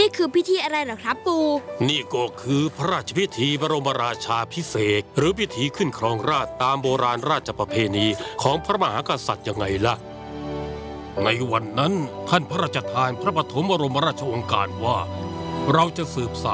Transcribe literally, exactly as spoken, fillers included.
นี่คือพิธีอะไรเหรอครับปู่นี่ก็คือพระราชพิธีบรมราชาภิเษกหรือพิธีขึ้นครองราชย์ตามโบราณราชประเพณีของพระมหากษัตริย์ยังไงล่ะในวันนั้นท่านพระราชทานพระปฐมบรมราชโองการว่าเราจะสืบสาน